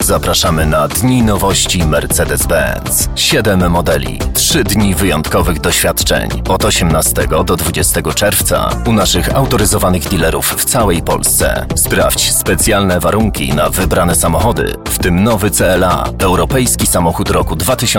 Zapraszamy na Dni Nowości Mercedes-Benz. 7 modeli, 3 dni wyjątkowych doświadczeń. Od 18 do 20 czerwca u naszych autoryzowanych dealerów w całej Polsce. Sprawdź specjalne warunki na wybrane samochody, w tym nowy CLA, europejski samochód roku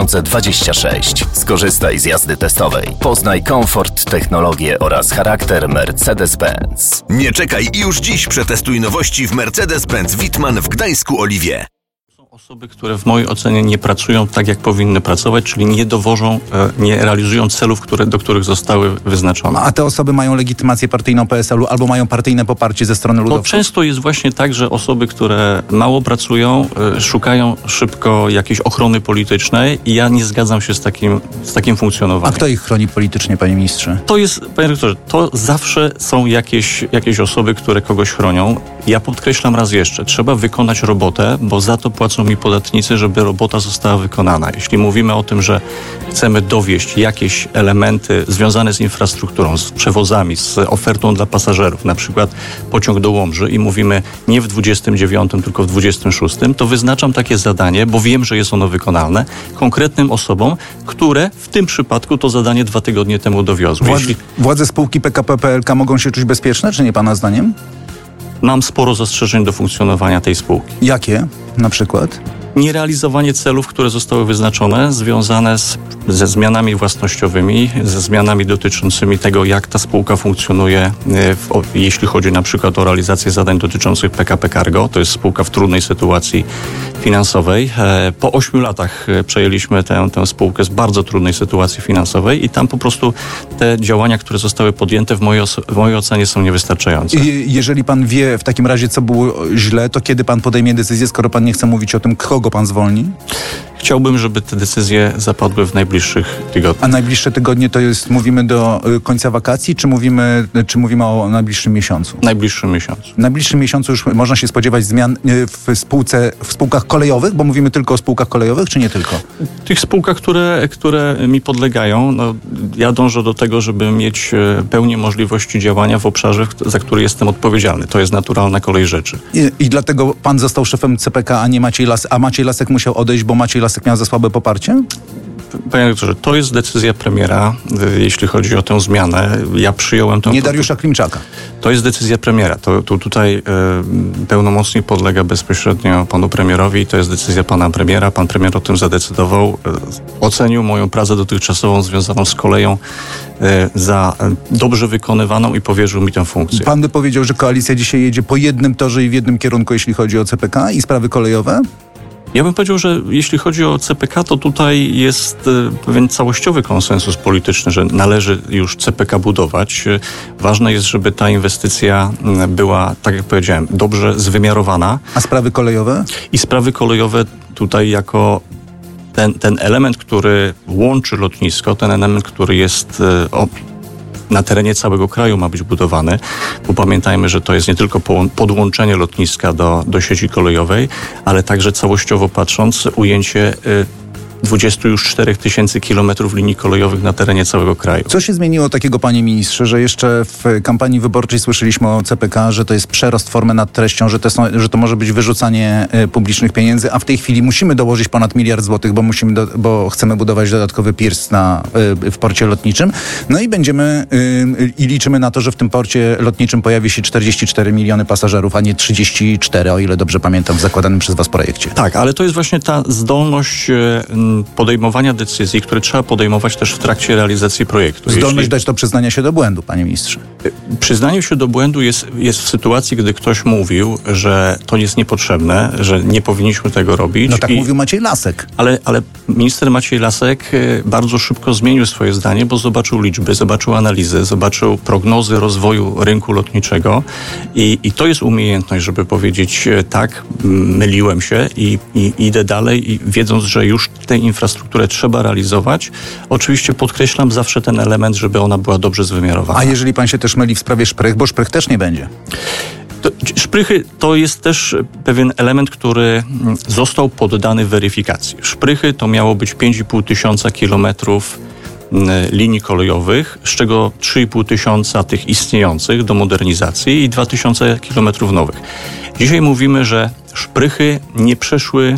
2026. Skorzystaj z jazdy testowej. Poznaj komfort, technologię oraz charakter Mercedes-Benz. Nie czekaj i już dziś przetestuj nowości w Mercedes-Benz Wittmann w Gdańsku-Oliwie. Osoby, które w mojej ocenie nie pracują tak, jak powinny pracować, czyli nie dowożą, nie realizują celów, do których zostały wyznaczone. A te osoby mają legitymację partyjną PSL-u albo mają partyjne poparcie ze strony ludowców? Często jest właśnie tak, że osoby, które mało pracują, szukają szybko jakiejś ochrony politycznej i ja nie zgadzam się z takim funkcjonowaniem. A kto ich chroni politycznie, panie ministrze? To jest, panie rektorze, to zawsze są jakieś osoby, które kogoś chronią. Ja podkreślam raz jeszcze, trzeba wykonać robotę, bo za to płacą mi podatnicy, żeby robota została wykonana. Jeśli mówimy o tym, że chcemy dowieść jakieś elementy związane z infrastrukturą, z przewozami, z ofertą dla pasażerów, na przykład pociąg do Łomży i mówimy nie w 29, tylko w 26, to wyznaczam takie zadanie, bo wiem, że jest ono wykonalne, konkretnym osobom, które w tym przypadku to zadanie 2 tygodnie temu dowiozły. Władze spółki PKP PLK mogą się czuć bezpieczne, czy nie pana zdaniem? Mam sporo zastrzeżeń do funkcjonowania tej spółki. Jakie na przykład? Nierealizowanie celów, które zostały wyznaczone, związane ze zmianami własnościowymi, ze zmianami dotyczącymi tego, jak ta spółka funkcjonuje, jeśli chodzi na przykład o realizację zadań dotyczących PKP Cargo. To jest spółka w trudnej sytuacji finansowej. Po 8 latach przejęliśmy tę spółkę z bardzo trudnej sytuacji finansowej i tam po prostu te działania, które zostały podjęte w mojej ocenie są niewystarczające. Jeżeli pan wie w takim razie, co było źle, to kiedy pan podejmie decyzję, skoro pan nie chce mówić o tym, kogo pan zwolni? Chciałbym, żeby te decyzje zapadły w najbliższych tygodniach. A najbliższe tygodnie to jest, mówimy do końca wakacji, czy mówimy o najbliższym miesiącu? Najbliższym miesiącu. W najbliższym miesiącu już można się spodziewać zmian w spółkach kolejowych, bo mówimy tylko o spółkach kolejowych, czy nie tylko? Tych spółkach, które mi podlegają, ja dążę do tego, żeby mieć pełnię możliwości działania w obszarze, za który jestem odpowiedzialny. To jest naturalna kolej rzeczy. I dlatego pan został szefem CPK, a nie Maciej Lasek, a Maciej Lasek musiał odejść, bo Maciej Lasek miał za słabe poparcie? Panie rektorze, to jest decyzja premiera, jeśli chodzi o tę zmianę. Ja przyjąłem tę... Nie Dariusza Klimczaka. To jest decyzja premiera. Tutaj pełnomocnik podlega bezpośrednio panu premierowi. To jest decyzja pana premiera. Pan premier o tym zadecydował. Ocenił moją pracę dotychczasową związaną z koleją za dobrze wykonywaną i powierzył mi tę funkcję. Pan by powiedział, że koalicja dzisiaj jedzie po jednym torze i w jednym kierunku, jeśli chodzi o CPK i sprawy kolejowe? Ja bym powiedział, że jeśli chodzi o CPK, to tutaj jest pewien całościowy konsensus polityczny, że należy już CPK budować. Ważne jest, żeby ta inwestycja była, tak jak powiedziałem, dobrze zwymiarowana. A sprawy kolejowe? I sprawy kolejowe tutaj jako ten element, który łączy lotnisko, ten element, który jest na terenie całego kraju ma być budowany, bo pamiętajmy, że to jest nie tylko podłączenie lotniska do sieci kolejowej, ale także całościowo patrząc ujęcie 24 000 kilometrów linii kolejowych na terenie całego kraju. Co się zmieniło takiego, panie ministrze, że jeszcze w kampanii wyborczej słyszeliśmy o CPK, że to jest przerost formy nad treścią, że to może być wyrzucanie publicznych pieniędzy, a w tej chwili musimy dołożyć ponad 1 000 000 złotych, bo chcemy budować dodatkowy piers w porcie lotniczym. No i liczymy na to, że w tym porcie lotniczym pojawi się 44 miliony pasażerów, a nie 34, o ile dobrze pamiętam, w zakładanym przez was projekcie. Tak, ale to jest właśnie ta zdolność podejmowania decyzji, które trzeba podejmować też w trakcie realizacji projektu. Zdolność dać do przyznania się do błędu, panie ministrze. Przyznanie się do błędu jest w sytuacji, gdy ktoś mówił, że to jest niepotrzebne, że nie powinniśmy tego robić. No tak mówił Maciej Lasek. Ale minister Maciej Lasek bardzo szybko zmienił swoje zdanie, bo zobaczył liczby, zobaczył analizy, zobaczył prognozy rozwoju rynku lotniczego i to jest umiejętność, żeby powiedzieć tak, myliłem się i idę dalej i wiedząc, że już tę infrastrukturę trzeba realizować. Oczywiście podkreślam zawsze ten element, żeby ona była dobrze zwymiarowana. A jeżeli pan się też myli w sprawie szprych, bo szprych też nie będzie. Szprychy to jest też pewien element, który został poddany weryfikacji. Szprychy to miało być 5,5 tysiąca kilometrów linii kolejowych, z czego 3,5 tysiąca tych istniejących do modernizacji i 2 tysiące kilometrów nowych. Dzisiaj mówimy, że szprychy nie przeszły